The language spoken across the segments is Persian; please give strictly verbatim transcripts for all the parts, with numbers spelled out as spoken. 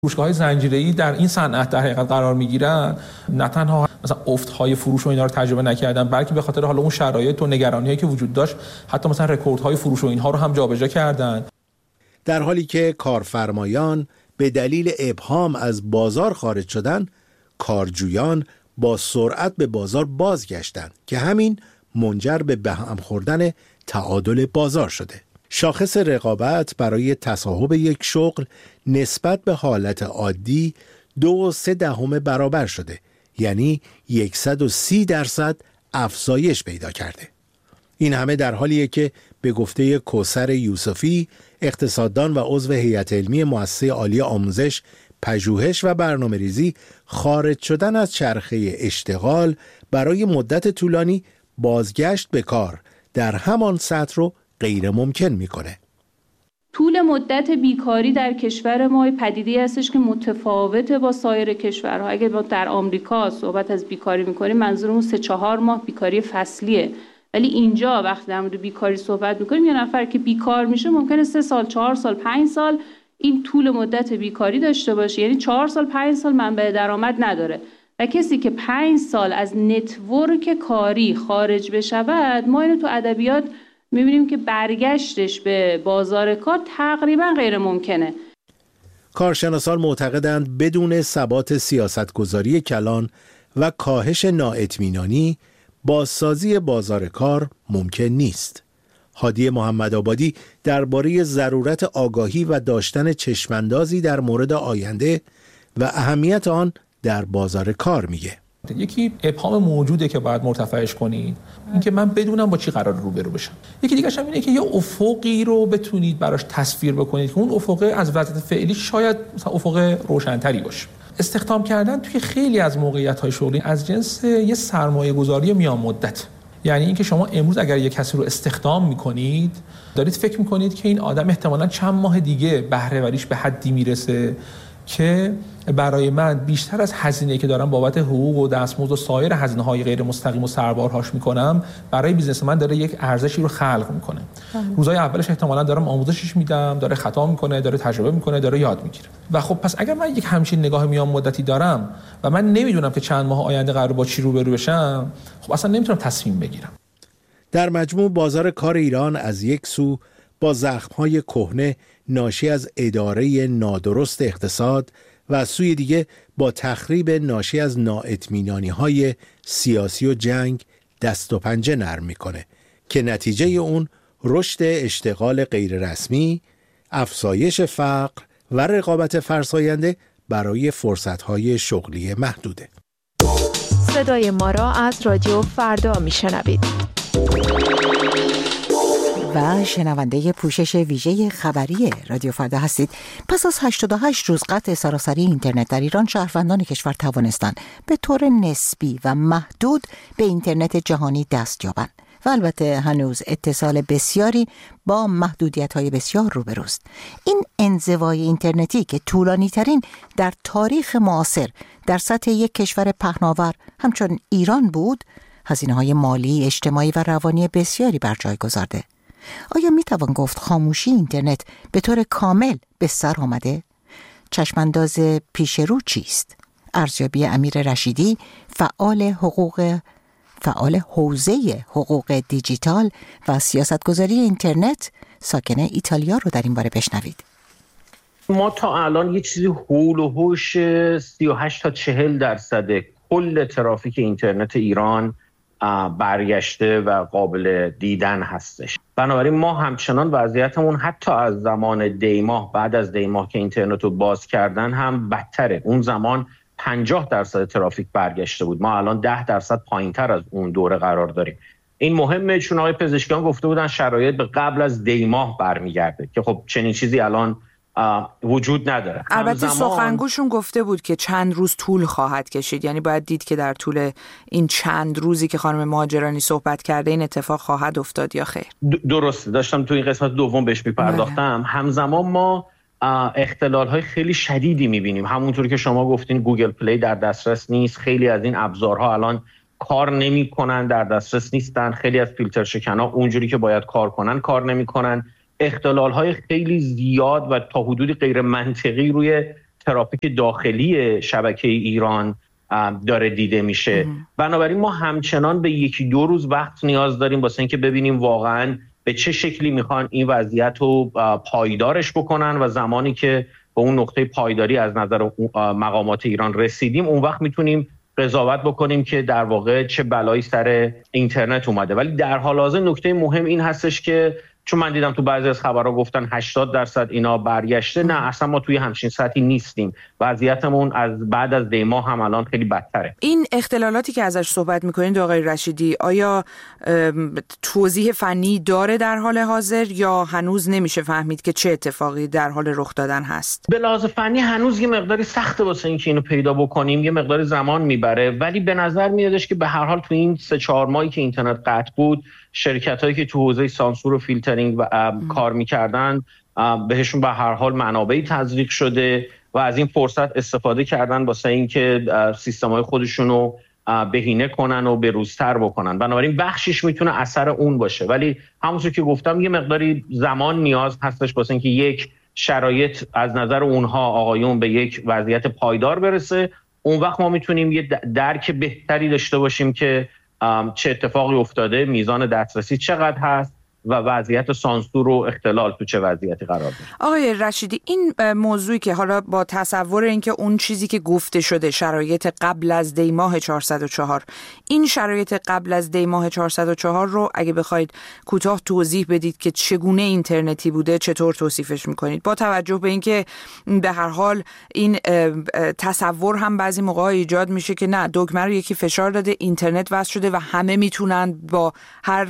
فروشگاه‌های زنجیره‌ای در این صنعت در حقیقت قرار می‌گیرن، نه تنها مثلا افت‌های فروش و اینا رو تجربه نکردن، بلکه به خاطر حالا اون شرایط و نگرانی‌هایی که وجود داشت حتی مثلا رکوردهای فروش و اینها رو هم جابجا کردن. در حالی که کارفرمایان به دلیل ابهام از بازار خارج شدن، کارجویان با سرعت به بازار بازگشتند که همین منجر به بهم خوردن تعادل بازار شده. شاخص رقابت برای تصاحب یک شغل نسبت به حالت عادی دو و سه دهم برابر شده، یعنی صد و سی درصد افزایش پیدا کرده. این همه در حالیه که به گفته کوثر یوسفی، اقتصاددان و عضو هیئت علمی مؤسسه عالی آموزش، پژوهش و برنامه‌ریزی، خارج شدن از چرخه اشتغال برای مدت طولانی بازگشت به کار در همان سطح رو غیر ممکن میکنه. طول مدت بیکاری در کشور ما پدیده‌ای هستش که متفاوته با سایر کشورها. اگه ما در آمریکا صحبت از بیکاری میکنیم منظورمون سه چهار ماه بیکاری فصلیه، ولی اینجا وقتی در مورد بیکاری صحبت میکنیم یه نفر که بیکار میشه ممکنه سه سال، چهار سال، پنج سال این طول مدت بیکاری داشته باشه، یعنی چهار سال، پنج سال منبع درآمد نداره. و کسی که پنج سال از نتورک کاری خارج بشود، ما اینو تو ادبیات می‌بینیم که برگشتش به بازار کار تقریبا غیر ممکنه. کارشناسان معتقدند بدون ثبات سیاستگذاری کلان و کاهش نااطمینانی، بازسازی بازار کار ممکن نیست. هادی محمدآبادی درباره ضرورت آگاهی و داشتن چشماندازی در مورد آینده و اهمیت آن در بازار کار میگه. یکی ابهام موجوده که باید مرتفعش کنید، اینکه من بدونم با چی قرار روبرو بشم. یکی دیگه هم اینه که یه افقی رو بتونید براش تصویر بکنید که اون افق از وضعیت فعلی شاید مثلا افق روشن‌تری باشه. استخدام کردن توی خیلی از موقعیت‌های شغلی از جنس یه سرمایه‌گذاری میان مدت. یعنی اینکه شما امروز اگر یک کسی رو استخدام می‌کنید، دارید فکر می‌کنید که این آدم احتمالاً چند ماه دیگه بهره وریش به حدی میرسه که برای من بیشتر از هزینه‌ای که دارم بابت حقوق و دستمزد و سایر هزینه‌های غیر مستقیم و سربارهاش میکنم، برای بیزنس من داره یک ارزشی رو خلق میکنه. روزهای اولش احتمالاً دارم آموزشش میدم، داره خطا میکنه، داره تجربه میکنه، داره یاد میگیره. و خب پس اگر من یک همچین نگاه میان مدتی دارم و من نمیدونم که چند ماه آینده قراره با چی روبرو بشم، خب اصلا نمیتونم تصمیم بگیرم. در مجموع بازار کار ایران از یک سو با زخم‌های کهنه ناشی از اداره نادرست اقتصاد و از سوی دیگه با تخریب ناشی از نااطمینانی‌های سیاسی و جنگ دست و پنجه نرم میکنه که نتیجه اون رشد اشتغال غیررسمی، افزایش فقر و رقابت فرساینده برای فرصت‌های شغلی محدوده. صدای ما را از رادیو فردا میشنوید و شنونده پوشش ویژه خبری رادیو فردا هستید. پس از هشتاد و هشت روز قطع سراسری اینترنت در ایران، شهروندان کشور توانستند به طور نسبی و محدود به اینترنت جهانی دست یابند و البته هنوز اتصال بسیاری با محدودیت‌های بسیار روبروست. این انزوای اینترنتی که طولانی ترین در تاریخ معاصر در سطح یک کشور پهناور همچون ایران بود، هزینه‌های مالی، اجتماعی و روانی بسیاری بر جای گذارده. آیا می توان گفت خاموشی اینترنت به طور کامل به سر آمده؟ چشمانداز پیش رو چیست؟ ارزیابی امیر رشیدی، فعال حقوق فعال حوزه حقوق دیجیتال و سیاستگذاری اینترنت ساکن ایتالیا رو در این باره بشنوید. ما تا الان یه چیزی هول و هوش سی و هشت تا چهل درصد کل ترافیک اینترنت ایران برگشته و قابل دیدن هستش. بنابراین ما همچنان وضعیتمون حتی از زمان دیماه، بعد از دیماه که اینترنت رو باز کردن هم بدتره. اون زمان پنجاه درصد ترافیک برگشته بود، ما الان ده درصد پایین تر از اون دوره قرار داریم. این مهمه چون آقای پزشکیان گفته بودن شرایط به قبل از دیماه برمیگرده که خب چنین چیزی الان وجود نداره. البته سخنگوشون گفته بود که چند روز طول خواهد کشید، یعنی باید دید که در طول این چند روزی که خانم مهاجرانی صحبت کرده این اتفاق خواهد افتاد یا خیر. درسته، داشتم تو این قسمت دوم بهش میپرداختم. همزمان ما اختلال‌های خیلی شدیدی می‌بینیم. همونطور که شما گفتین گوگل پلی در دسترس نیست، خیلی از این ابزارها الان کار نمی‌کنن، در دسترس نیستن، خیلی از فیلتر شکن‌ها اونجوری که باید کار کنن کار نمی‌کنن. اختلال‌های خیلی زیاد و تا حدودی غیر منطقی روی ترافیک داخلی شبکه ایران داره دیده میشه. بنابراین ما همچنان به یکی دو روز وقت نیاز داریم واسه اینکه ببینیم واقعاً به چه شکلی میخوان این وضعیت رو پایدارش بکنن و زمانی که به اون نقطه پایداری از نظر مقامات ایران رسیدیم اون وقت میتونیم قضاوت بکنیم که در واقع چه بلایی سر اینترنت اومده. ولی در حال حاضر نکته مهم این هستش که چون من دیدم تو بعضی از خبرها گفتن هشتاد درصد اینا برگشته، نه اصلا ما توی همچین سطحی نیستیم. وضعیتمون از بعد از دی ماه هم الان خیلی بدتره. این اختلالاتی که ازش صحبت میکنید آقای رشیدی آیا توضیح فنی داره در حال حاضر یا هنوز نمیشه فهمید که چه اتفاقی در حال رخ دادن هست؟ به لحاظ فنی هنوز یه مقداری سخته واسه اینکه اینو پیدا بکنیم، یه مقداری زمان میبره، ولی به نظر میادش که به هر حال تو این سه چهار ماهی که اینترنت قطع بود شرکتایی که تو حوزه سانسور و فیلترینگ و کار میکردن بهشون به هر حال منابعی تزریق شده و از این فرصت استفاده کردن واسه اینکه سیستم‌های خودشون رو بهینه کنن و بروزتر بکنن. بنابراین بخشش میتونه اثر اون باشه، ولی همونطور که گفتم یه مقداری زمان نیاز هستش واسه اینکه یک شرایط از نظر اونها آقایون به یک وضعیت پایدار برسه. اون وقت ما میتونیم یه درک بهتری داشته باشیم که چه اتفاقی افتاده، میزان دسترسی چقدر هست و وضعیت سانسور و اختلال تو چه وضعیتی قرار داره. آقای رشیدی این موضوعی که حالا با تصور اینکه اون چیزی که گفته شده شرایط قبل از دی ماه چهارصد و چهار، این شرایط قبل از دی ماه چهارصد و چهار رو اگه بخواید کوتاه توضیح بدید که چگونه اینترنتی بوده چطور توصیفش میکنید، با توجه به اینکه به هر حال این تصور هم بعضی موقع ایجاد میشه که نه دکمه رو یکی فشار داده اینترنت وصل شده و همه میتونن با هر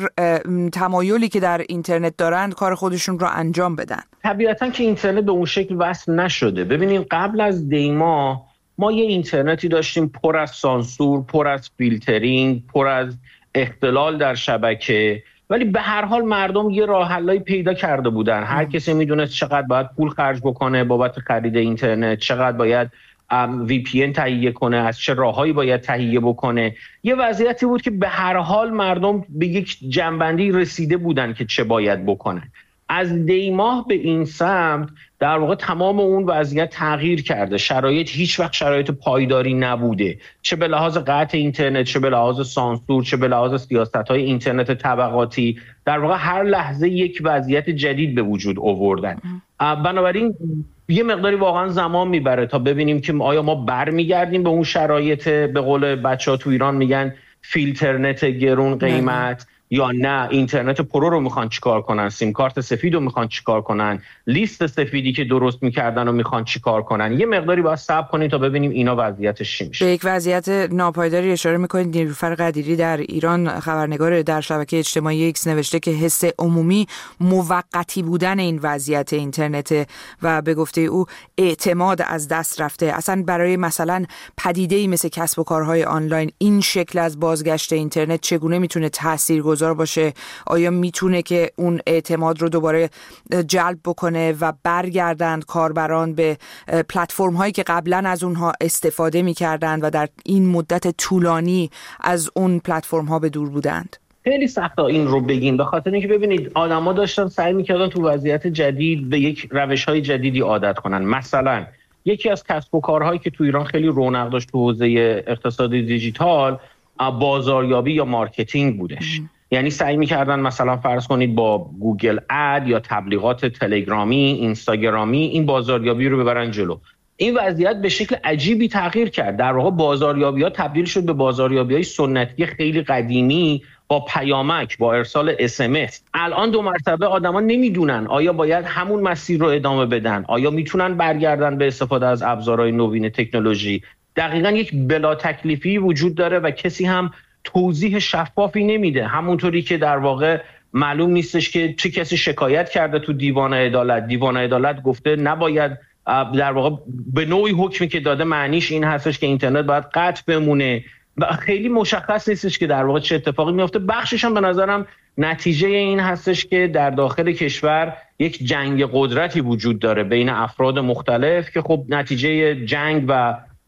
تمایلی که در اینترنت دارند کار خودشون رو انجام بدن. طبیعتاً که اینترنت به اون شکل وصل نشده. ببینید قبل از دی ماه ما یه اینترنتی داشتیم پر از سانسور، پر از فیلترینگ، پر از اختلال در شبکه، ولی به هر حال مردم یه راه حلایی پیدا کرده بودن. هر کسی میدونست چقدر باید پول خرج بکنه بابت خرید اینترنت، چقدر باید وی پی ان تهیه کنه، از چه راههایی باید تهیه بکنه. یه وضعیتی بود که به هر حال مردم به یک جنبندی رسیده بودن که چه باید بکنن. از دی ماه به این سمت در واقع تمام اون وضعیت تغییر کرده. شرایط هیچ وقت شرایط پایداری نبوده، چه به لحاظ قطع اینترنت، چه به لحاظ سانسور، چه به لحاظ سیاست‌های اینترنت طبقاتی. در واقع هر لحظه یک وضعیت جدید به وجود آوردن. بنابراین یه مقداری واقعا زمان میبره تا ببینیم که آیا ما برمیگردیم به اون شرایط به قول بچه‌ها تو ایران میگن فیلترنت گرون قیمت، یا نه اینترنت پرو رو میخوان چیکار کنن، سیم کارت سفید رو میخوان چیکار کنن، لیست سفیدی که درست میکردن رو میخوان چیکار کنن. یه مقداری باید صبر کنیم تا ببینیم اینا وضعیتش چی میشه. به یک وضعیت ناپایداری اشاره میکنید. نیلوفر قدیری در ایران خبرنگار در شبکه اجتماعی ایکس نوشته که حس عمومی موقتی بودن این وضعیت اینترنت و به گفته او اعتماد از دست رفته. اصلا برای مثلا پدیده‌ای مثل کسب و کارهای آنلاین این شکل از بازگشت اینترنت چگونه میتونه تاثیرگذار باشه؟ آیا میتونه که اون اعتماد رو دوباره جلب بکنه و برگردند کاربران به پلتفرم هایی که قبلا از اونها استفاده میکردند و در این مدت طولانی از اون پلتفرم ها به دور بودند؟ خیلی سخته این رو بگیم، به خاطر اینکه ببینید آدما داشتن سعی میکردن تو وضعیت جدید به یک روش‌های جدیدی عادت کنن. مثلا یکی از کسب و کارهایی که تو ایران خیلی رونق داشت تو حوزه اقتصاد دیجیتال بازاریابی یا مارکتینگ بودش. ام. یعنی سعی می‌کردن مثلا فرض کنید با گوگل اد یا تبلیغات تلگرامی، اینستاگرامی این بازاریابی رو ببرن جلو. این وضعیت به شکل عجیبی تغییر کرد. در واقع بازاریابی‌ها تبدیل شد به بازاریابی‌های سنتی خیلی قدیمی با پیامک، با ارسال اس ام اس. الان دو مرتبه آدما نمیدونن آیا باید همون مسیر رو ادامه بدن، آیا میتونن برگردن به استفاده از ابزارهای نوین تکنولوژی. دقیقاً یک بلا تکلیفی وجود داره و کسی هم توضیح شفافی نمیده. همونطوری که در واقع معلوم نیستش که چه کسی شکایت کرده تو دیوان عدالت، دیوان عدالت گفته نباید، در واقع به نوعی حکمی که داده معنیش این هستش که اینترنت باید قطع بمونه و خیلی مشخص نیستش که در واقع چه اتفاقی میفته. بخشش هم به نظرم نتیجه این هستش که در داخل کشور یک جنگ قدرتی وجود داره بین افراد مختلف که خب نتیجه جنگ و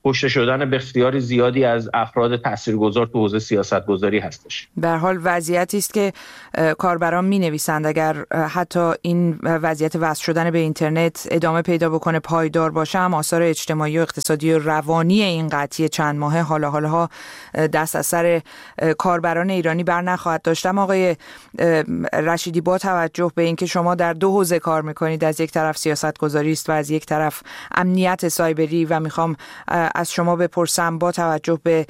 کشته شدن بسیاری زیادی از افراد تاثیرگذار تو حوزه سیاستگذاری هستش. به هر حال وضعیتی است که کاربران می‌نویسند اگر حتی این وضعیت وصل شدن به اینترنت ادامه پیدا بکنه، پایدار باشه، هم آثار اجتماعی و اقتصادی و روانی این قطعی چند ماهه حالا حالا دست از سر کاربران ایرانی بر نخواهد داشت. آقای رشیدی، با توجه به اینکه شما در دو حوزه کار میکنید، از یک طرف سیاستگذاری است و از یک طرف امنیت سایبری، و میخوام از شما بپرسم با توجه به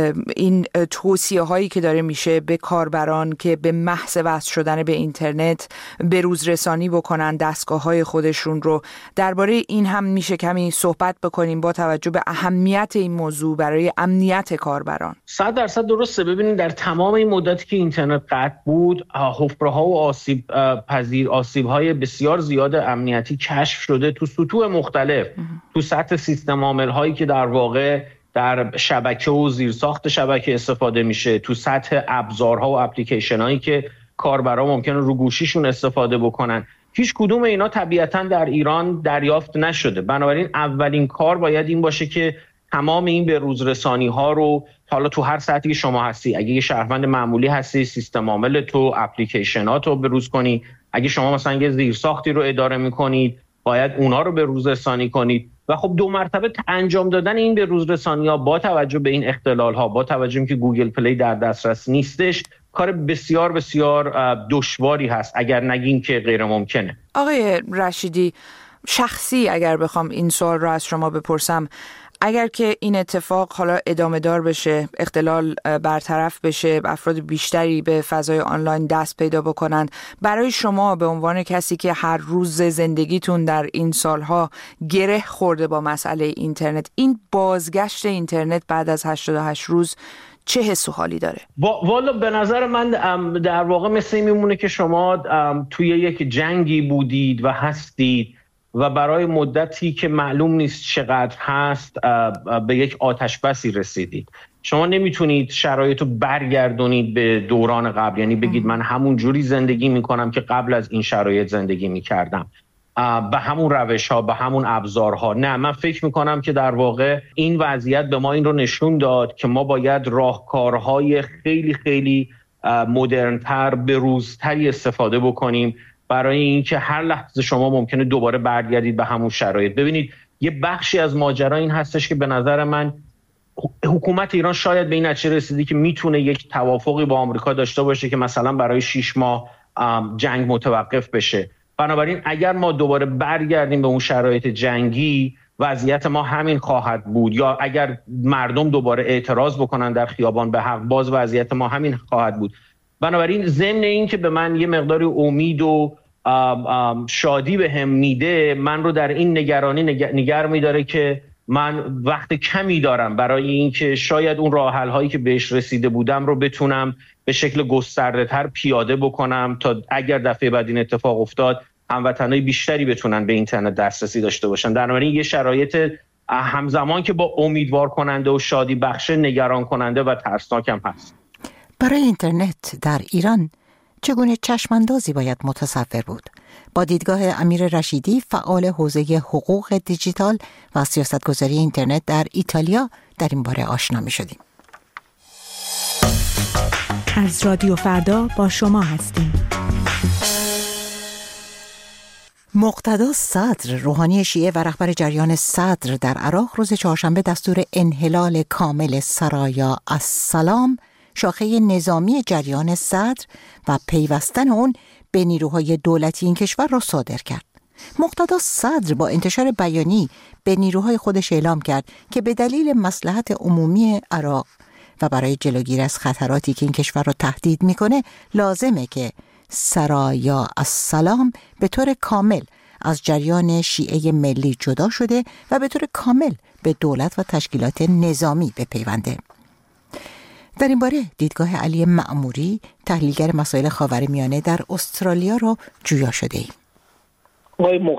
این توصیه هایی که داره میشه به کاربران که به محض وصل شدن به اینترنت به روز رسانی بکنن دستگاه های خودشون رو، درباره این هم میشه کمی صحبت بکنیم با توجه به اهمیت این موضوع برای امنیت کاربران؟ صد درصد درسته. ببینید در تمام این مدتی که اینترنت قطع بود، حفره‌ها و آسیب پذیر آسیب‌های بسیار زیاد امنیتی کشف شده تو سطوح مختلف، تو سطح سیستم عامل‌هایی که در واقع در شبکه و زیرساخت شبکه استفاده میشه، تو سطح ابزارها و اپلیکیشن‌هایی که کاربرا ممکنه رو گوشیشون استفاده بکنن. هیچ کدوم اینا طبیعتاً در ایران دریافت نشده. بنابراین اولین کار باید این باشه که تمام این به روز رسانی ها رو، حالا تو هر سطحی شما هستی، اگه یه شهروند معمولی هستی، سیستم عامل تو، اپلیکیشنات رو به روز کنی. اگه شما مثلا یه زیرساختی رو اداره میکنید، باید اونا رو به روز رسانی کنید. و خب دو مرتبه انجام دادن این به روز رسانی ها با توجه به این اختلال ها، با توجه به که گوگل پلی در دسترس نیستش، کار بسیار بسیار دشواری هست، اگر نگیم که غیر ممکنه. آقای رشیدی، شخصی اگر بخوام این سوال رو از شما بپرسم، اگر که این اتفاق حالا ادامه دار بشه، اختلال برطرف بشه، افراد بیشتری به فضای آنلاین دست پیدا بکنن، برای شما به عنوان کسی که هر روز زندگیتون در این سالها گره خورده با مسئله اینترنت، این بازگشت اینترنت بعد از هشتاد و هشت روز چه حس و حالی داره؟ والا به نظر من در واقع مثل این میمونه که شما توی یک جنگی بودید و هستید و برای مدتی که معلوم نیست چقدر هست به یک آتش بسی رسیدید. شما نمیتونید شرایط رو برگردونید به دوران قبل، یعنی بگید من همون جوری زندگی میکنم که قبل از این شرایط زندگی میکردم، به همون روش ها، به همون ابزارها. نه، من فکر میکنم که در واقع این وضعیت به ما این رو نشون داد که ما باید راهکارهای خیلی خیلی مدرن‌تر، بروزتری استفاده بکنیم برای اینکه هر لحظه شما ممکنه دوباره برگردید به همون شرایط. ببینید یه بخشی از ماجرا این هستش که به نظر من حکومت ایران شاید به این نتیجه رسیدی که میتونه یک توافقی با آمریکا داشته باشه که مثلا برای شش ماه جنگ متوقف بشه. بنابراین اگر ما دوباره برگردیم به اون شرایط جنگی، وضعیت ما همین خواهد بود. یا اگر مردم دوباره اعتراض بکنن در خیابان به حق، باز وضعیت ما همین خواهد بود. بنابراین ضمن این که به من یه مقداری امید و شادی به هم میده، من رو در این نگرانی نگر میداره که من وقت کمی دارم برای اینکه شاید اون راه حل هایی که بهش رسیده بودم رو بتونم به شکل گسترده تر پیاده بکنم تا اگر دفعه بعد این اتفاق افتاد هموطنای بیشتری بتونن به اینترنت دسترسی داشته باشن. در نتیجه یه شرایط همزمان که با امیدوار کننده و شادی بخش، نگران کننده و ترسناک هم هست. برای اینترنت در ایران چگونه چشماندازی باید متصور بود؟ با دیدگاه امیر رشیدی، فعال حوزه حقوق دیجیتال و سیاستگذاری اینترنت در ایتالیا، در این باره آشنا می شدیم. از رادیو فردا با شما هستیم. مقتدا صدر، روحانی شیعه و رهبر جریان صدر در عراق، روز چهارشنبه دستور انحلال کامل سرایا السلام، شاخه نظامی جریان صدر، و پیوستن اون به نیروهای دولتی این کشور را صادر کرد. مقتدا صدر با انتشار بیانیه به نیروهای خودش اعلام کرد که به دلیل مصلحت عمومی عراق و برای جلوگیری از خطراتی که این کشور را تهدید میکنه، لازمه که سرایا السلام به طور کامل از جریان شیعه ملی جدا شده و به طور کامل به دولت و تشکیلات نظامی بپیونده. در این باره دیدگاه علی معموری، تحلیلگر مسائل خاورمیانه در استرالیا، را جویا شده ایم. آقای مقتدا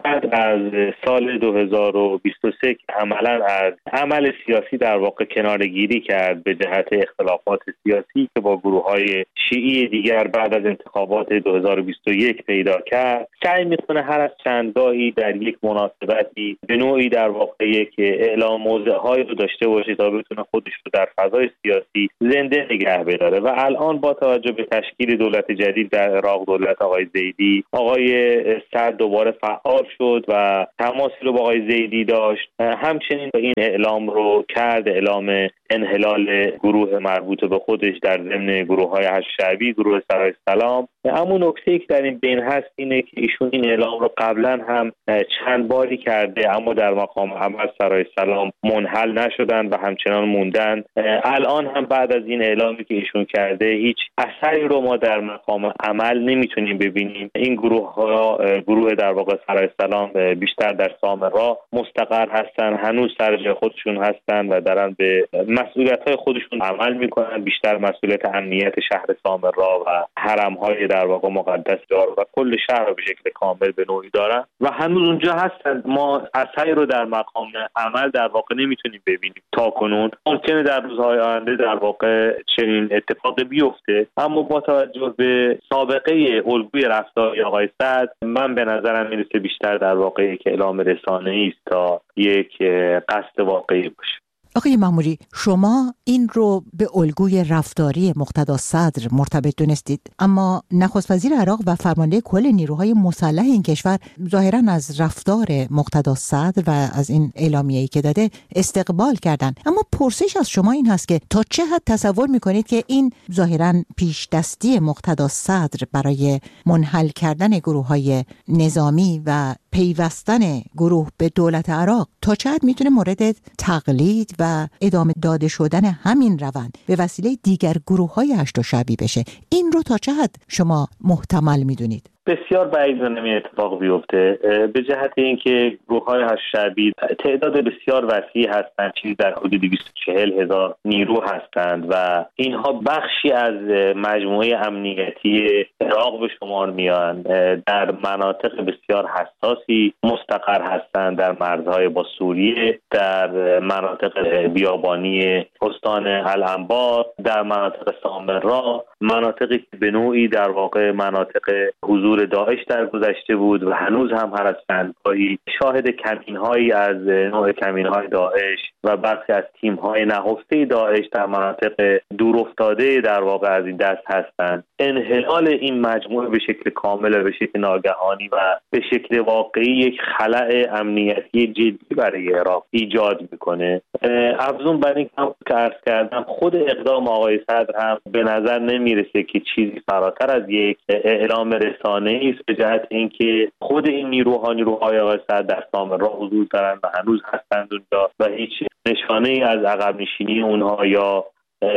بعد از سال دو هزار و بیست و سه که عملاً از عمل سیاسی در واقع کناره‌گیری کرد به جهت اختلافات سیاسی که با گروه‌های شیعی دیگر بعد از انتخابات دو هزار و بیست و یک پیدا کرد، سعی می‌کنه هر از چندگاهی در یک مناسبتی به نوعی در واقع یک اعلام موضع‌هایی رو داشته باشه تا بتونه خودش رو در فضای سیاسی زنده نگه بداره. و الان با توجه به تشکیل دولت جدید در عراق، دولت آقای زیدی، آقای صدر دوباره فعال شد و تماسی رو با آقای زیدی داشت. همچنین این اعلام رو کرد، اعلام انحلال گروه مربوط به خودش در ضمن گروه‌های هشت شعبی، گروه سرای سلام. اما نکته‌ای که در این بین هست اینه که ایشون این اعلام رو قبلا هم چند باری کرده اما در مقام عمل سرای سلام منحل نشدن و همچنان موندن. الان هم بعد از این اعلامی که ایشون کرده هیچ اثری رو ما در مقام عمل نمیتونیم ببینیم. این گروه ها گروه در واقع سرای سلام بیشتر در سامرا مستقر هستن، هنوز سر جای خودشون هستن و دارن به مسئولیت‌های خودشون عمل میکنن، بیشتر مسئولیت امنیت شهر سامرا و حرم‌های در واقع مقدس دار و کل شهر رو به شکل کامل به نوعی دارن و هنوز اونجا هستن. ما اثری رو در مقام عمل در واقع نمیتونیم ببینیم تا کنون. ممکنه در روزهای آینده در واقع چنین اتفاقی بیفته، اما با توجه به سابقه الگوی رفتاری آقای صدر من به نظرم میرسه بیشتر در واقع یک اعلام رسانه‌ای است تا یک قصد واقعی باشه. آقای ماموری، شما این رو به الگوی رفتاری مقتدا صدر مرتبط دونستید، اما نخست وزیر عراق و فرمانده کل نیروهای مسلح این کشور ظاهراً از رفتار مقتدا صدر و از این اعلامیه‌ای که داده استقبال کردن. اما پرسش از شما این هست که تا چه حد تصور میکنید که این ظاهراً پیش دستی مقتدا صدر برای منحل کردن گروه‌های نظامی و پیوستن گروه به دولت عراق تا چه حد میتونه مورد تقلید و ادامه داده شدن همین روند به وسیله دیگر گروه‌های هشت شعبی بشه؟ این رو تا چه حد شما محتمل میدونید؟ بسیار بعید این اتفاق بیفته، به جهت اینکه گروه‌های هشت شعبی تعداد بسیار وسیعی هستند، چیزی در حدود دویست و چهل هزار نیرو هستند و اینها بخشی از مجموعه امنیتی عراق به شمار میان. در مناطق بسیار حساسی مستقر هستند، در مرزهای با سوریه، در مناطق بیابانی استان الانبار، در مناطق سامرا، مناطقی که به نوعی در واقع مناطق حضور داعش در گذشته بود و هنوز هم هر از چندگاهی شاهد کمین‌هایی از نوع کمین‌های داعش و برخی از تیم‌های نهفته داعش در مناطق دورافتاده در واقع از این دست هستند. انحلال این مجموعه به شکل کامل و به شکل ناگهانی و به شکل واقعی یک خلأ امنیتی جدی برای عراق ایجاد میکنه. افزون بر این که عرض کردم، خود اقدام آقای صدر هم به نظر نمیرسه که چیزی فراتر از یک اعلام رسانه‌ای است، به جهت اینکه خود این نیروها نیروهای آقای صدر در سامرا حضور دارند و هنوز هستند اونجا و هیچ نشانه‌ای از عقب نشینی اونها یا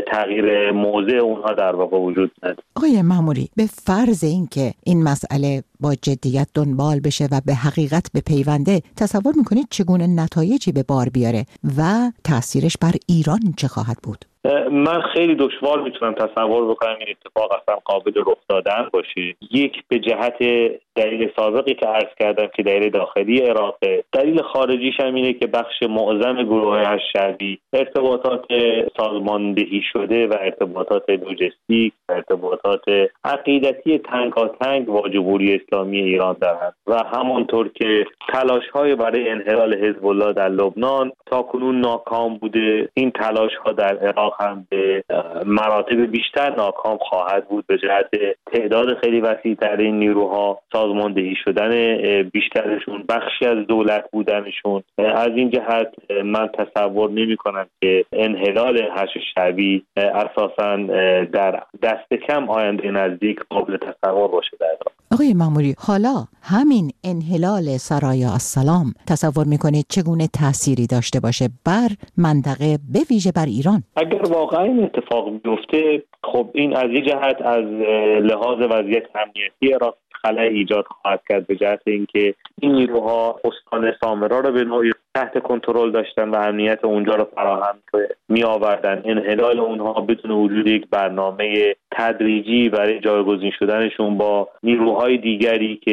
تغییر موضع اونها در واقع وجود نداره. آقای ماموری، به فرض اینکه این مسئله با جدیت دنبال بشه و به حقیقت به پیونده، تصور میکنید چگونه نتایجی به بار بیاره و تأثیرش بر ایران چه خواهد بود؟ من خیلی دشوار میتونم تصور بکنم این اتفاق اصلا قابل رخ دادن باشه. یک، به جهت دلیل سابقی که عرض کردم که دلیل داخلی عراقه. دلیل خارجیش هم اینه که بخش معظم گروه‌های هشت شعبی ارتباطات سازماندهی شده و ارتباطات لوجستیک و ارتباطات عقیدتی تنگاتنگ با جمهوری اسلامی ایران دارند و همونطور که تلاش‌های برای انحلال حزب الله در لبنان تاکنون ناکام بوده، این تلاش‌ها در عراق هم به مراتب بیشتر ناکام خواهد بود به جهت تعداد خیلی وسیع‌تر این نیروها، سازماندهی شدن بیشترشون، بخشی از دولت بودنشون. از این جهت من تصور نمی‌کنم که انحلال هشت شعبی اساساً در دست کم آینده نزدیک قابل تصور باشه در عراق. آقای ماموری، حالا همین انحلال سرای السلام تصور میکنید چگونه تأثیری داشته باشه بر منطقه، به ویژه بر ایران؟ اگر واقعا این اتفاق بیفته، خب این از این جهت از لحاظ وضعیت امنیتی عراق خلأ ایجاد خواهد کرد، به جهت اینکه این نیروها استان سامرا رو به نوعی تحت کنترل داشتن و امنیت اونجا رو فراهم می آوردن. انحلال اونها بدون وجود یک برنامه تدریجی برای جایگزین شدنشون با نیروهای دیگری که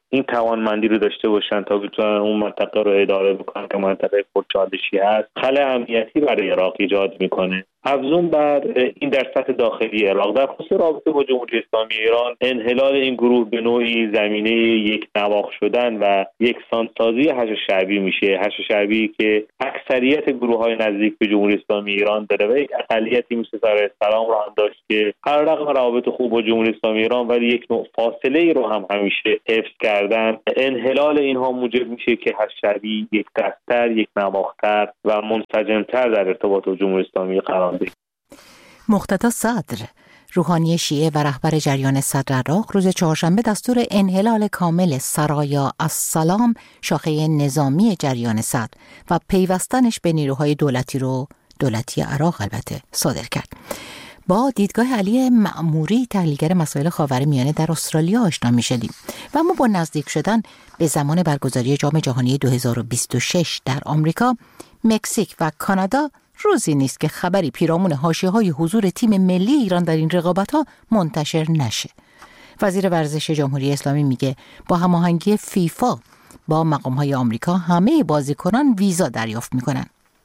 این توانمندی رو داشته باشن تا بتونن اون منطقه رو اداره بکنن که منطقه پرچالشی هست، خلأ امنیتی برای عراق ایجاد میکنه. افزون بر این در سطح داخلی عراق، در خصوص رابطه با جمهوری اسلامی ایران، انحلال این گروه به نوعی زمینه یک نواخت شدن و یکسانسازی حشد شعبی میشه. حشد شعبی که اکثریت گروه‌های نزدیک به جمهوری اسلامی ایران داره و یک اقلیتی مثل سر سلام رو هم داشت که هر رقم روابط خوب با جمهوری اسلامی ایران ولی یک نوع فاصله ای رو هم همیشه حفظ کردن. انحلال اینها موجب میشه که حشد شعبی یک دست‌تر، یک نواخت‌تر و منسجم‌تر در ارتباط با جمهوری اسلامی قرار بگیره. مقتدا صدر، روحانی شیعه و رهبر جریان صدر عراق، روز چهارشنبه دستور انحلال کامل سرایا السلام، شاخه نظامی جریان صدر، و پیوستنش به نیروهای دولتی رو دولتی عراق البته صادر کرد. با دیدگاه علی مأموری، تحلیلگر مسائل خاورمیانه در استرالیا آشنا می‌شدیم و اما با نزدیک شدن به زمان برگزاری جام جهانی دو هزار و بیست و شش در آمریکا، مکزیک و کانادا روزی نیست که خبری پیرامون حاشیه‌های حضور تیم ملی ایران در این رقابت‌ها منتشر نشه. وزیر ورزش جمهوری اسلامی میگه با هماهنگی فیفا با مقام‌های آمریکا همه بازیکنان ویزا دریافت میکنن.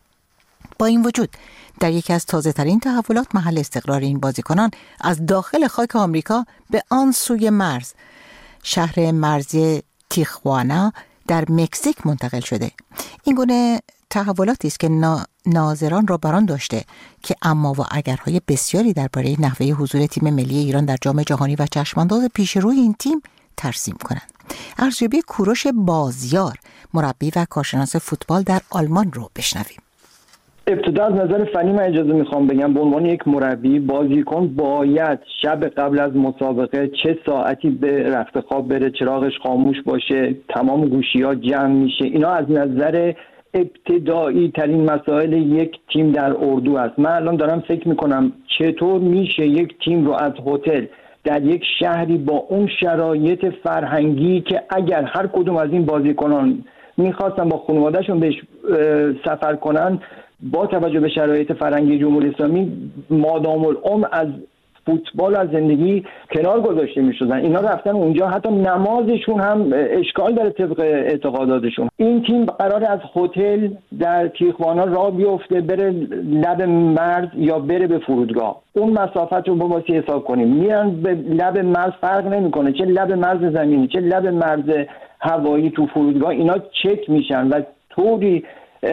با این وجود در یکی از تازه‌ترین تحولات، محل استقرار این بازیکنان از داخل خاک آمریکا به آن سوی مرز، شهر مرزی تیخوانا در مکزیک منتقل شده. این گونه تحولاتی است که ناظران را بران داشته که اما و اگرهای بسیاری درباره نحوه حضور تیم ملی ایران در جام جهانی و چشمانداز پیش روی این تیم ترسیم کنند. ارزیابی کوروش بازیار، مربی و کارشناس فوتبال در آلمان رو بشنویم. ابتدا از نظر فنی من اجازه میخوام بگم به عنوان یک مربی، بازیکن باید شب قبل از مسابقه چه ساعتی به رخت خواب بره، چراغش خاموش باشه، تمام گوشی‌ها جمع میشه. اینا از نظر ابتدایی ترین مسائل یک تیم در اردو است. من الان دارم فکر میکنم چطور میشه یک تیم رو از هتل در یک شهری با اون شرایط فرهنگی که اگر هر کدوم از این بازیکنان میخواستن با خانوادهشون بهش سفر کنن، با توجه به شرایط فرهنگی جمهوری اسلامی مادام العمر از فوتبال از زندگی کنار گذاشته می‌شدن. اینا رفتن اونجا، حتی نمازشون هم اشکال داره طبق اعتقاداتشون. این تیم قراره از هتل در تیخوانا راه بیفته بره لب مرز یا بره به فرودگاه. اون مسافت رو با واسه حساب کنیم، میان به لب مرز، فرق نمی‌کنه چه لب مرز زمینی چه لب مرز هوایی، تو فرودگاه اینا چک میشن و طوری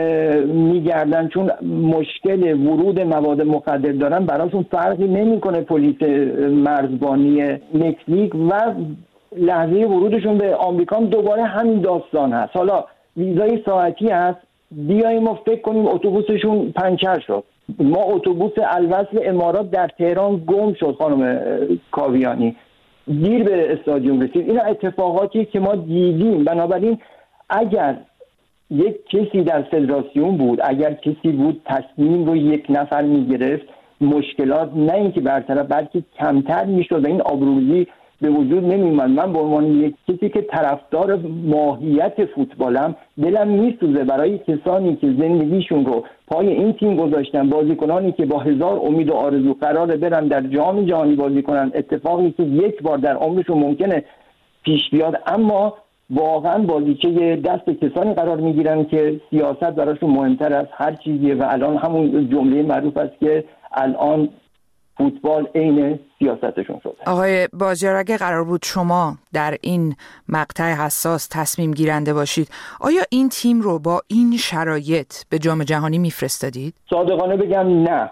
میگردن چون مشکل ورود مواد مخدر دارن، براشون فرقی نمیکنه پلیس مرزبانی مکزیک و لحظه ورودشون به آمریکا هم دوباره همین داستان هست. حالا ویزای ساعتی هست، بیاییم و فکر کنیم اتوبوسشون پنچر شد. ما اتوبوس الوصل امارات در تهران گم شد خانم کاویانی، دیر به استادیوم رسید. اینا اتفاقاتی که ما دیدیم. بنابراین اگر یک کسی در فدراسیون بود، اگر کسی بود تصمیم رو یک نفر میگرفت، مشکلات نه اینکه برطرف بلکه کمتر میشد و این آبروریزی به وجود نمیومد. من به عنوان یک کسی که طرفدار ماهیت فوتبالم، دلم میسوزه برای کسانی که زندگیشون رو پای این تیم گذاشتن، بازیکنانی که با هزار امید و آرزو قراره برن در جام جهانی بازی کنن، اتفاقی که یک بار در عمرشون ممکنه پیش بیاد، اما واقعا بازیچه دست کسانی قرار میگیرن که سیاست براشون مهمتر از هر چیزیه و الان همون جمله معروف است که الان فوتبال عین سیاستشون شده. آقای بازیار، اگه قرار بود شما در این مقطع حساس تصمیم گیرنده باشید، آیا این تیم رو با این شرایط به جام جهانی میفرستادید؟ صادقانه بگم نه.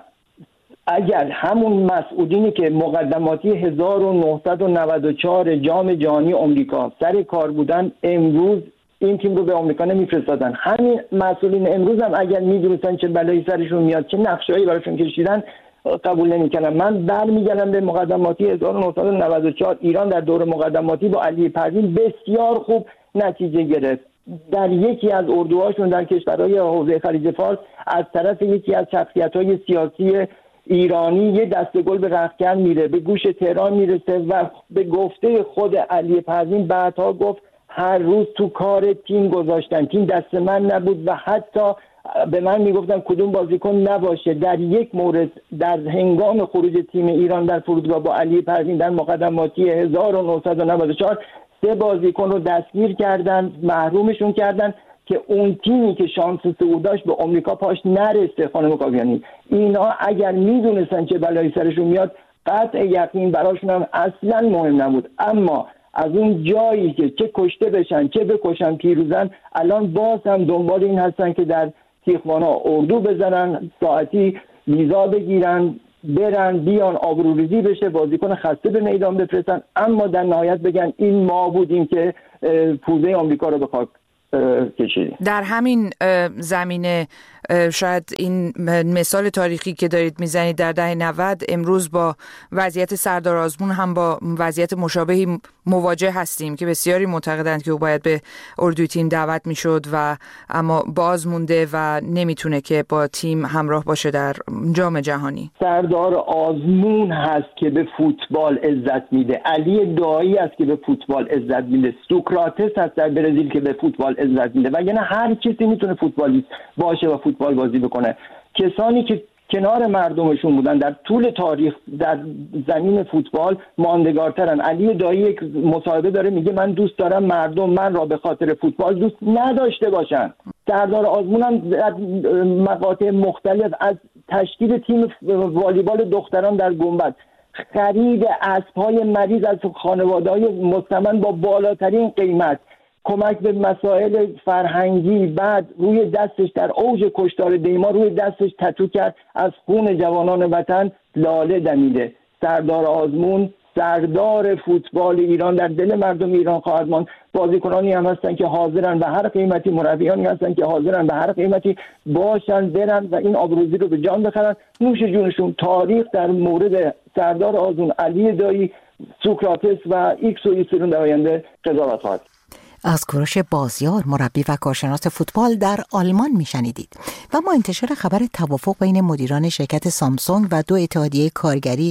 اگر همون مسئولینی که مقدماتی هزار و نهصد و نود و چهار جام جهانی آمریکا سر کار بودن، امروز این تیم رو به آمریکا نمیفرستادن. همین مسئولین امروز هم اگر میدونستن چه بلایی سرشون میاد، چه نقشه‌ای براشون کشیدن، قبول نمی‌کنن. من برمیگردم به مقدماتی هزار و نهصد و نود و چهار. ایران در دور مقدماتی با علی پروین بسیار خوب نتیجه گرفت. در یکی از اردوهاشون در کشورهای حوزه خلیج فارس از طرف یکی از شخصیت‌های سیاسی ایرانی یه دسته گل به رختکن میره، به گوش تهران میرسه و به گفته خود علی پروین بعدها گفت هر روز تو کار تیم گذاشتن، تیم دست من نبود و حتی به من میگفتن کدوم بازیکن نباشه. در یک مورد در هنگام خروج تیم ایران در فرودگاه با علی پروین در مقدماتی هزار و نهصد و نود و چهار سه بازیکن رو دستگیر کردن، محرومشون کردن که اون تیمی که شانس صعود داشت به آمریکا پاش نرسه. خانم کاویانی، اینا اگر میدونستن چه بلایی سرشون میاد قطع یقین براشون هم اصلا مهم نبود، اما از اون جایی که چه کشته بشن چه بکشن پیروزن، الان باز هم دنبال این هستن که در تیخوانا اردو بزنن، ساعتی ویزا بگیرن، برن بیان، آبروریزی بشه، بازیکن خسته به میدان بفرستن، اما در نهایت بگن این ما بودیم که پوزه آمریکا رو به خاک کشیدیم. در همین زمینه شاید این مثال تاریخی که دارید میزنید در دهه نود، امروز با وضعیت سردار آزمون هم با وضعیت مشابهی مواجه هستیم که بسیاری معتقدند که او باید به اردوی تیم دعوت میشد و اما باز مونده و نمیتونه که با تیم همراه باشه در جام جهانی. سردار آزمون هست که به فوتبال عزت میده، علی دایی است که به فوتبال عزت میده، سوکراتس هست در برزیل که به فوتبال عزت میده، و یعنی هر کسی میتونه فوتبالیست باشه و فوتبال بازی بکنه. کسانی که کنار مردمشون بودن در طول تاریخ در زمین فوتبال ماندگارترن. علی دایی یک مصاحبه داره میگه من دوست دارم مردم من را به خاطر فوتبال دوست نداشته باشن. سردار آزمون هم در مقاطع مختلف از تشکیل تیم والیبال دختران در گنبد، خرید اسب‌های مریض از خانواده‌های مستمن با بالاترین قیمت، کمک به مسائل فرهنگی، بعد روی دستش در اوج کشتار دیما روی دستش تتو کرد از خون جوانان وطن لاله دمیده. سردار آزمون سردار فوتبال ایران در دل مردم ایران خواهد ماند. بازیکنانی هم هستن که حاضرن به هر قیمتی، مربیانی هستن که حاضرن به هر قیمتی باشن برن و این آبروزی رو به جان بخرن. نوش جونشون. تاریخ در مورد سردار آزمون، علی دایی، سوکراتس و ایکس و ایسرون در آینده قضاوت خواهد. از کوروش بازیار، مربی و کارشناس فوتبال در آلمان میشنیدید. و ما انتشار خبر توافق بین مدیران شرکت سامسونگ و دو اتحادیه کارگری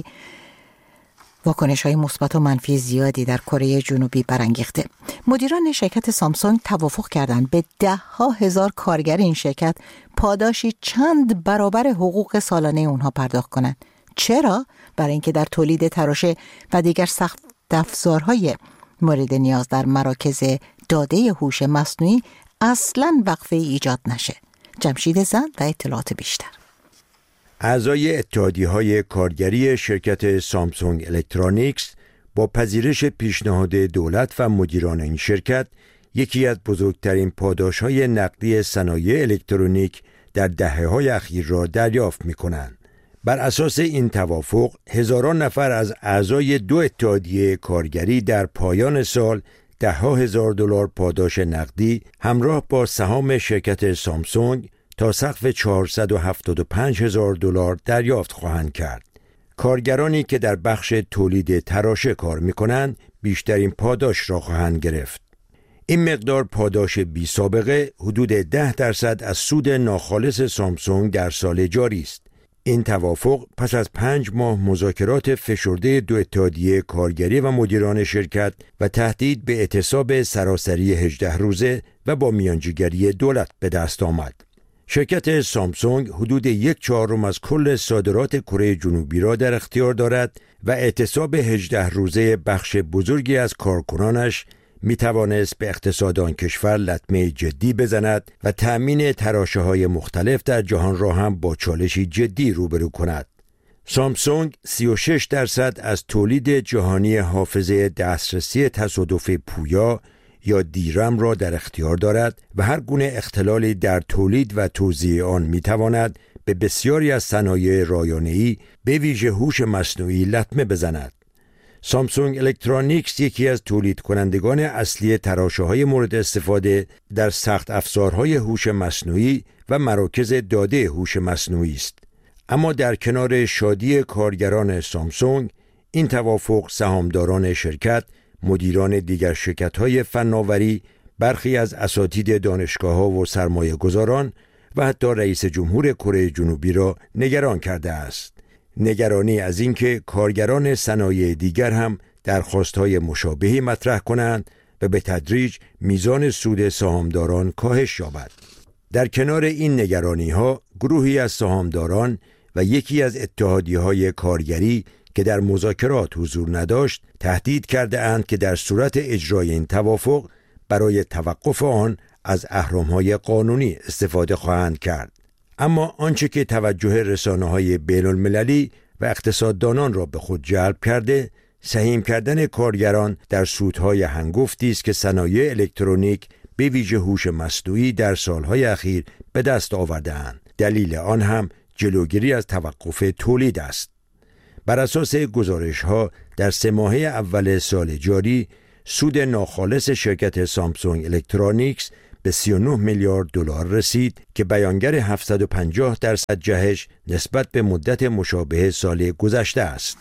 واکنش‌های مثبت و منفی زیادی در کره جنوبی برانگیخته. مدیران شرکت سامسونگ توافق کردند به ده ها هزار کارگر این شرکت پاداشی چند برابر حقوق سالانه اونها پرداخت کنند. چرا؟ برای اینکه در تولید تراشه و دیگر سخت افزارهای مورد نیاز در مراکز داده هوش مصنوعی اصلاً وقفه ایجاد نشه. جمشید زند و اطلاعات بیشتر. اعضای اتحادیه‌های کارگری شرکت سامسونگ الکترونیکس با پذیرش پیشنهاد دولت و مدیران این شرکت یکی از بزرگترین پاداش‌های نقدی صنایع الکترونیک در دهه‌های اخیر را دریافت می‌کنند. بر اساس این توافق هزاران نفر از اعضای دو اتحادیه کارگری در پایان سال ده ها هزار دلار پاداش نقدی همراه با سهام شرکت سامسونگ تا سقف چهارصد و هفتاد و پنج هزار دلار دریافت خواهند کرد. کارگرانی که در بخش تولید تراشه کار می‌کنند بیشترین پاداش را خواهند گرفت. این مقدار پاداش بی سابقه حدود ده درصد از سود ناخالص سامسونگ در سال جاری است. این توافق پس از پنج ماه مذاکرات فشرده دو اتحادیه کارگری و مدیران شرکت و تهدید به اعتصاب سراسری هجده روزه و با میانجیگری دولت به دست آمد. شرکت سامسونگ حدود یک چهارم از کل صادرات کره جنوبی را در اختیار دارد و اعتصاب هجده روزه بخش بزرگی از کارکنانش می توانست به اقتصاد آن کشور لطمه جدی بزند و تأمین تراشه‌های مختلف در جهان را هم با چالشی جدی روبرو کند. سامسونگ سی و شش درصد از تولید جهانی حافظه دسترسی تصادف پویا یا دیرم را در اختیار دارد و هر گونه اختلالی در تولید و توزیع آن می تواند به بسیاری از صنایع رایانه‌ای به ویژه هوش مصنوعی لطمه بزند. سامسونگ الکترونیکس یکی از تولید کنندگان اصلی تراشه‌های مورد استفاده در سخت افزارهای هوش مصنوعی و مراکز داده هوش مصنوعی است. اما در کنار شادی کارگران سامسونگ، این توافق سهامداران شرکت، مدیران دیگر شرکت‌های فناوری، برخی از اساتید دانشگاه‌ها و سرمایه‌گذاران و حتی رئیس جمهور کره جنوبی را نگران کرده است. نگرانی از اینکه کارگران صنایع دیگر هم درخواست‌های مشابهی مطرح کنند و به تدریج میزان سود سهامداران کاهش یابد. در کنار این نگرانی‌ها، گروهی از سهامداران و یکی از اتحادیه‌های کارگری که در مذاکرات حضور نداشت تهدید کرده اند که در صورت اجرای این توافق برای توقف آن از اهرم‌های قانونی استفاده خواهند کرد. اما آنچه که توجه رسانه‌های بین‌المللی و اقتصاددانان را به خود جلب کرده، سهیم کردن کارگران در سودهای هنگفتی است که صنایع الکترونیک به ویژه هوش مصنوعی در سالهای اخیر به دست آورده‌اند. دلیل آن هم جلوگیری از توقف تولید است. بر اساس گزارش‌ها در سه ماهه اول سال جاری سود ناخالص شرکت سامسونگ الکترونیکس به سی و نه میلیارد دلار رسید که بیانگر هفتصد و پنجاه درصد جهش نسبت به مدت مشابه سال گذشته است.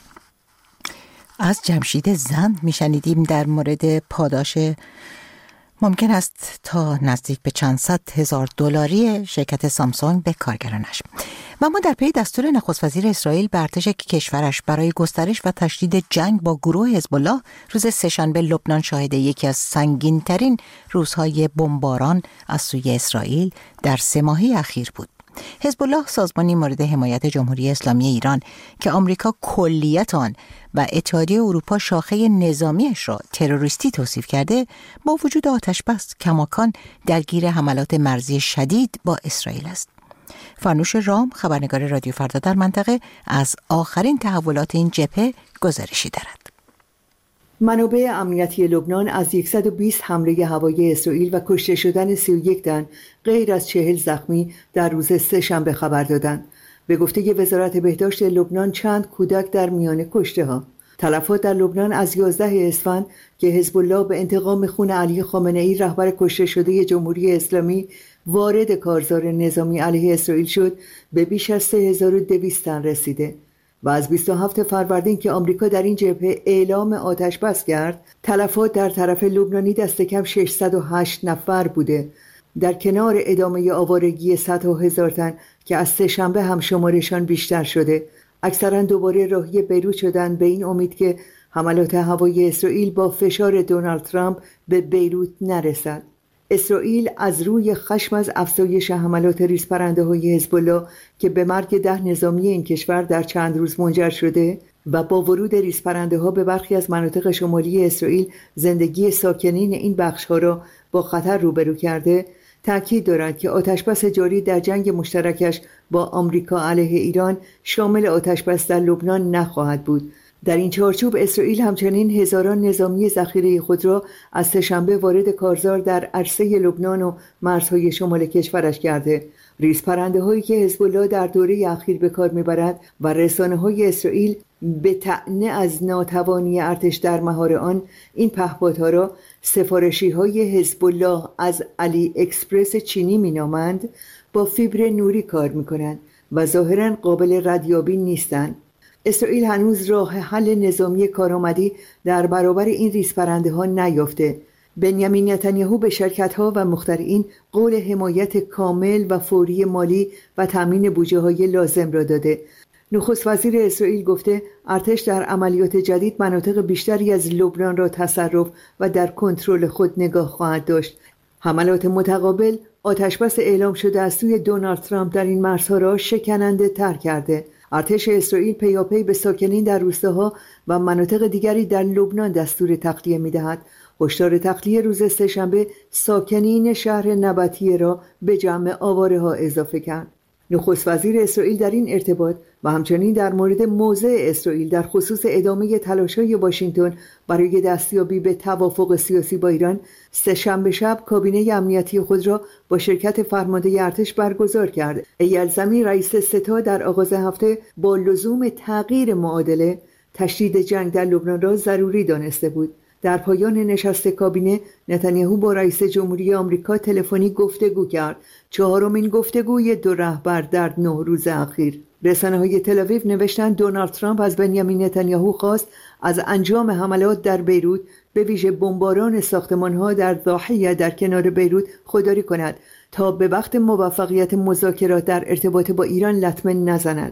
از جمشید زند میشنیدیم در مورد پاداش ممکن است تا نزدیک به چند صد هزار دلاری شرکت سامسونگ به کارگرانش. و ما در پی دستور نخست وزیر اسرائیل به ارتش کشورش برای گسترش و تشدید جنگ با گروه حزب الله روز سه‌شنبه لبنان شاهد یکی از سنگین‌ترین روزهای بمباران از سوی اسرائیل در سه ماهه اخیر بود. حزب الله سازمانی مورد حمایت جمهوری اسلامی ایران که آمریکا کلیت آن و اتحادیه اروپا شاخه نظامیش را تروریستی توصیف کرده، با وجود آتش‌بس کماکان درگیر حملات مرزی شدید با اسرائیل است. فرنوش رام، خبرنگار رادیو فردا در منطقه، از آخرین تحولات این جبهه گزارشی دارد. منابع امنیتی لبنان از صد و بیست حمله هوایی اسرائیل و کشته شدن سی و یک تن غیر از چهل زخمی در روز سه‌شنبه خبر دادند. به گفته وزارت بهداشت لبنان چند کودک در میان کشته ها. تلفات در لبنان از یازده اسفند که حزب الله به انتقام خون علی خامنه ای رهبر کشته شده جمهوری اسلامی وارد کارزار نظامی علیه اسرائیل شد به بیش از سه هزار و دویست تن رسیده و از بیست و هفتم فروردین که آمریکا در این جبهه اعلام آتش بس کرد، تلفات در طرف لبنانی دست کم ششصد و هشت نفر بوده، در کنار ادامه آوارگی صدها هزار تن که از سه‌شنبه هم شمارشان بیشتر شده. اکثرا دوباره راهی بیروت شدند به این امید که حملات هوایی اسرائیل با فشار دونالد ترامپ به بیروت نرسد. اسرائیل از روی خشم از افزایش حملات ریزپرنده‌های حزب الله که به مرگ ده نظامی این کشور در چند روز منجر شده و با ورود ریزپرنده‌ها به برخی از مناطق شمالی اسرائیل زندگی ساکنین این بخش‌ها را با خطر روبرو کرده، تأکید دارد که آتشبس جاری در جنگ مشترکش با آمریکا علیه ایران شامل آتشبس در لبنان نخواهد بود. در این چارچوب اسرائیل همچنین هزاران نظامی ذخیره خود را از سه‌شنبه وارد کارزار در عرصه لبنان و مرزهای شمال کشورش کرده. ریزپرنده‌هایی که حزب الله در دوره اخیر به کار می‌برد و رسانه‌های اسرائیل به طعنه از ناتوانی ارتش در مهار آن این پهپادها را سفارشی‌های حزب الله از علی اکسپرس چینی می‌نامند، با فیبر نوری کار می‌کنند و ظاهراً قابل ردیابی نیستند. اسرائیل هنوز راه حل نظامی کارآمدی در برابر این ریزپرنده‌ها نیافته. بنیامین نتانیاهو به شرکت‌ها و مخترعین قول حمایت کامل و فوری مالی و تامین بودجه‌های لازم را داده. نخست وزیر اسرائیل گفته ارتش در عملیات جدید مناطق بیشتری از لبنان را تصرف و در کنترل خود نگاه خواهد داشت. حملات متقابل آتشبس اعلام شده از سوی دونالد ترامپ در این مرزها را شکننده تر کرده. ارتش اسرائیل پیاپی به ساکنین در روستاها و مناطق دیگری در لبنان دستور تخلیه می‌دهد. هشدار تخلیه روز سه‌شنبه ساکنین شهر نبطیه را به جمع آواره‌ها اضافه کرد. نخست وزیر اسرائیل در این ارتباط و همچنین در مورد موضع اسرائیل در خصوص ادامه تلاش‌های واشنگتن برای دستیابی به توافق سیاسی با ایران سه‌شنبه شب کابینه امنیتی خود را با شرکت فرمانده ارتش برگزار کرد. ایل زمی رئیس ستا در آغاز هفته با لزوم تغییر معادله تشدید جنگ در لبنان را ضروری دانسته بود. در پایان نشست کابینه نتانیاهو با رئیس جمهوری آمریکا تلفنی گفتگو کرد، چهارمین گفتگوی دو رهبر در نه روز اخیر. رسانه‌های تل‌آویو نوشتند دونالد ترامپ از بنیامین نتانیاهو خواست از انجام حملات در بیروت به ویژه بمباران ساختمان‌ها در ضاحیه در کنار بیروت خودداری کند تا به وقت موفقیت مذاکرات در ارتباط با ایران لطمه نزند.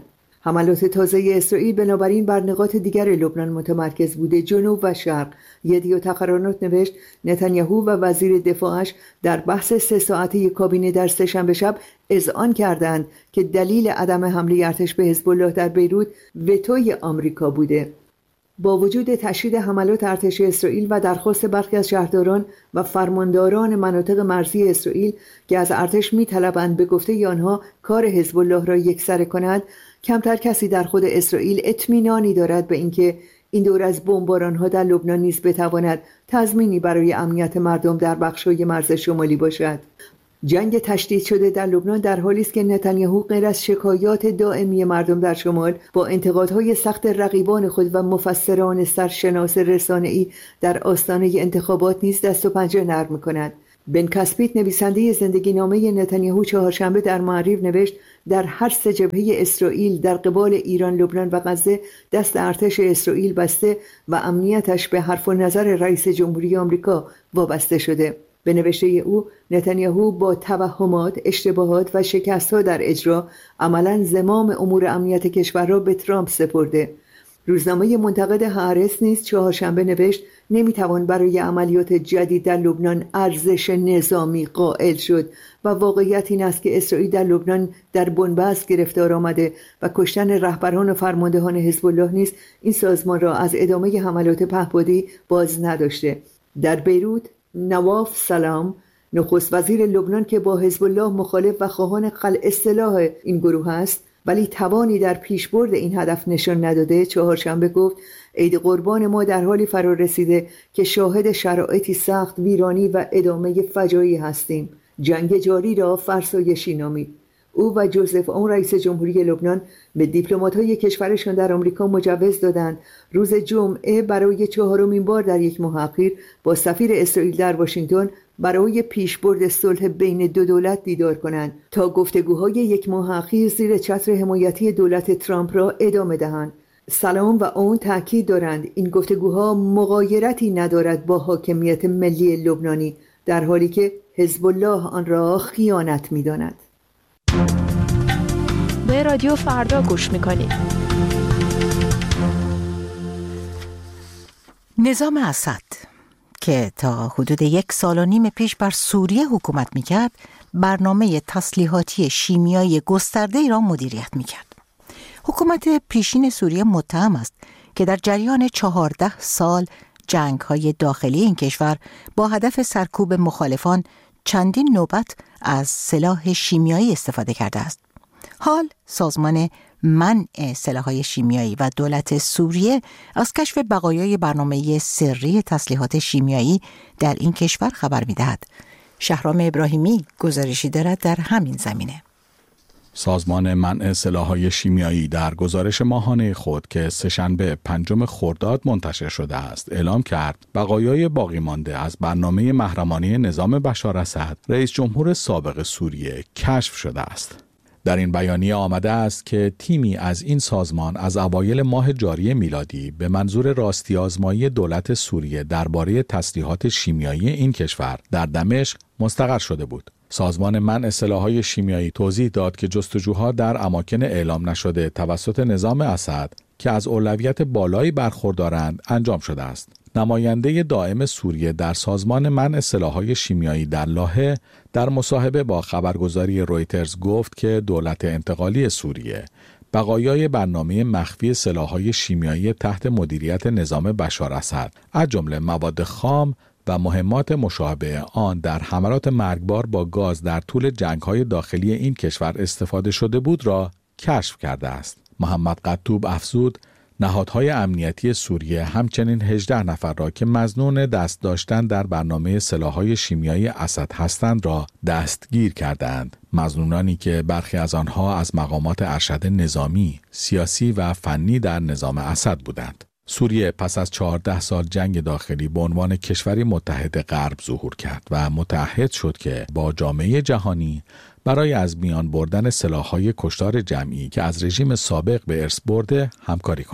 حملات تازه اسرائیل بنابراین بر نقاط دیگر لبنان متمرکز بوده. جنوب و شرق. یدیو تقارنات نوشت نتانیاهو و وزیر دفاعش در بحث سه ساعته کابینه در سه‌شنبه شب اذعان کردند که دلیل عدم حمله ارتش به حزب الله در بیروت وتوی آمریکا بوده. با وجود تشدید حملات ارتش اسرائیل و درخواست برخی از شهرداران و فرمانداران مناطق مرزی اسرائیل که از ارتش می‌طلبند به گفته آنها کار حزب الله را یکسره کند، کمتر کسی در خود اسرائیل اطمینانی دارد به اینکه این دور از بمباران‌ها در لبنان نیز بتواند تضمینی برای امنیت مردم در بخش‌های مرز شمالی باشد. جنگ تشدید شده در لبنان در حالی است که نتانیاهو غیر از شکایات دائمی مردم در شمال با انتقادهای سخت رقیبان خود و مفسران سرشناس رسانه‌ای در آستانه انتخابات نیز دست و پنجه نرم می‌کند. بن کسپیت نویسنده زندگی نامه نتانیاهو چهارشنبه در معریف نوشت در هر سه جبهه اسرائیل در قبال ایران، لبنان و غزه دست ارتش اسرائیل بسته و امنیتش به حرف و نظر رئیس جمهوری آمریکا وابسته شده. به نوشته او نتانیاهو با توهمات، اشتباهات و شکست‌ها در اجرا عملاً زمام امور امنیت کشور را به ترامپ سپرده. روزنامه منتقد هارس نیز چهارشنبه نوشت نمیتوان برای عملیات جدید در لبنان ارزش نظامی قائل شد و واقعیت این است که اسرائیل در لبنان در بنبست گرفتار آمده و کشتن رهبران و فرماندهان حزب الله نیز این سازمان را از ادامه حملات پهپادی باز نداشته. در بیروت نواف سلام، نخست وزیر لبنان که با حزب الله مخالف و خواهان خلع سلاح این گروه است ولی توانی در پیشبرد این هدف نشان نداده، چهارشنبه گفت عید قربان ما در حالی فرا رسیده که شاهد شرایطی سخت، ویرانی و ادامه فجایعی هستیم. جنگ جاری را فرسایشی نامید. او و جوزف اون رئیس جمهوری لبنان به دیپلمات‌های کشورشان در آمریکا مجوز دادند روز جمعه برای چهارمین بار در یک ماه اخیر با سفیر اسرائیل در واشنگتن برای پیشبرد صلح بین دو دولت دیدار کنند تا گفتگوهای یک ماه اخیر زیر چتر حمایتی دولت ترامپ را ادامه دهند. سلام و اون تاکید دارند این گفتگوها مغایرتی ندارد با حاکمیت ملی لبنانی، در حالی که حزب الله آن را خیانت می‌داند. به رادیو فردا گوش میکنید. نظام اسد که تا حدود یک سال و نیم پیش بر سوریه حکومت میکرد، برنامه تسلیحاتی شیمیایی گسترده‌ای را مدیریت میکرد. حکومت پیشین سوریه متهم است که در جریان چهارده سال جنگ‌های داخلی این کشور با هدف سرکوب مخالفان چندین نوبت از سلاح شیمیایی استفاده کرده است. حال سازمان منع سلاح‌های شیمیایی و دولت سوریه از کشف بقایای برنامه سری تسلیحات شیمیایی در این کشور خبر می‌دهد. شهرام ابراهیمی گزارشی دارد در همین زمینه. سازمان منع سلاح‌های شیمیایی در گزارش ماهانه خود که سه‌شنبه پنجم خرداد منتشر شده است اعلام کرد بقایای باقی مانده از برنامه محرمانه نظام بشار اسد رئیس جمهور سابق سوریه کشف شده است. در این بیانیه آمده است که تیمی از این سازمان از اوایل ماه جاری میلادی به منظور راستی آزمایی دولت سوریه درباره تسلیحات شیمیایی این کشور در دمشق مستقر شده بود. سازمان منع سلاح‌های شیمیایی توضیح داد که جستجوها در اماکن اعلام نشده توسط نظام اسد که از اولویت بالایی برخوردارند انجام شده است. نماینده دائم سوریه در سازمان منع سلاح‌های شیمیایی در لاهه در مصاحبه با خبرگزاری رویترز گفت که دولت انتقالی سوریه بقایای برنامه مخفی سلاح‌های شیمیایی تحت مدیریت نظام بشار اسد از جمله مواد خام و مهمات مشابه آن در حملات مرگبار با گاز در طول جنگ‌های داخلی این کشور استفاده شده بود را کشف کرده است. محمد قطوب افزود نهادهای امنیتی سوریه همچنین هجده نفر را که مظنون دست داشتن در برنامه سلاح‌های شیمیایی اسد هستند را دستگیر کردند. مظنونانی که برخی از آنها از مقامات ارشد نظامی، سیاسی و فنی در نظام اسد بودند. سوریه پس از چهارده سال جنگ داخلی به عنوان کشوری متحد غرب ظهور کرد و متعهد شد که با جامعه جهانی برای از میان بردن سلاح‌های کشتار جمعی که از رژیم سابق به ارث برده همکاری کند.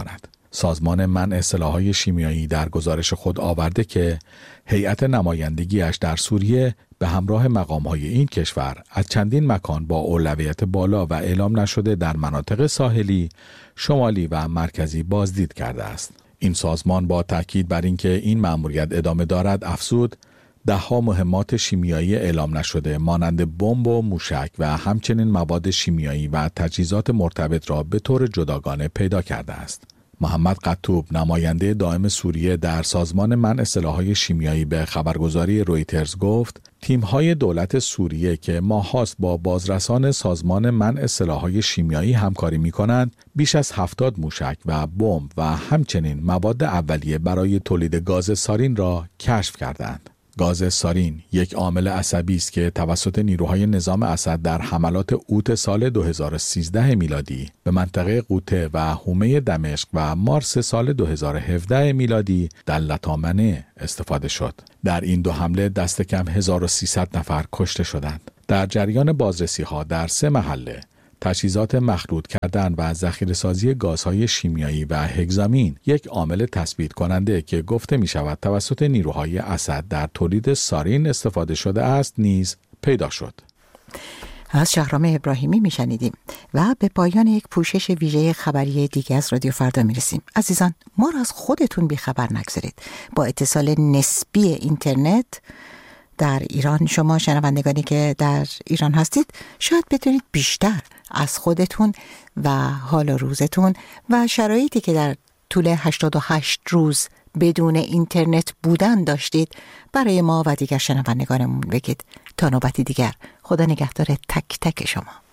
سازمان منع سلاح‌های شیمیایی در گزارش خود آورده که هیئت نمایندگیش در سوریه به همراه مقام‌های این کشور از چندین مکان با اولویت بالا و اعلام نشده در مناطق ساحلی، شمالی و مرکزی بازدید کرده است. این سازمان با تاکید بر اینکه این مأموریت ادامه دارد افزود ده‌ها مهمات شیمیایی اعلام نشده مانند بمب و موشک و همچنین مواد شیمیایی و تجهیزات مرتبط را به طور جداگانه پیدا کرده است. محمد قطوب نماینده دائم سوریه در سازمان منع سلاح‌های شیمیایی به خبرگزاری رویترز گفت تیم‌های دولت سوریه که ماهاست با بازرسان سازمان منع سلاح‌های شیمیایی همکاری می‌کنند بیش از هفتاد موشک و بمب و همچنین مواد اولیه برای تولید گاز سارین را کشف کردند. گاز سارین یک عامل عصبی است که توسط نیروهای نظام اسد در حملات اوت سال دو هزار و سیزده میلادی به منطقه قوطه و حومه دمشق و مارس سال دو هزار و هفده میلادی در لطامنه استفاده شد. در این دو حمله دست کم هزار و سیصد نفر کشته شدند. در جریان بازرسی‌ها در سه محله تجهیزات مخلوط کردن و ذخیره‌سازی گازهای شیمیایی و هگزامین یک عامل تثبیت کننده که گفته می شود توسط نیروهای اسد در تولید سارین استفاده شده است نیز پیدا شد. از شهرام ابراهیمی می شنیدیم و به پایان یک پوشش ویژه خبری دیگه از رادیو فردا می رسیم. عزیزان، ما را از خودتون بی خبر نگذارید. با اتصال نسبی اینترنت در ایران، شما شنوندگانی که در ایران هستید شاید بتونید بیشتر از خودتون و حال روزتون و شرایطی که در طول هشتاد و هشت روز بدون اینترنت بودن داشتید برای ما و دیگر شنوندگانمون بگید. تا نوبتی دیگر، خدا نگهدار تک تک شما.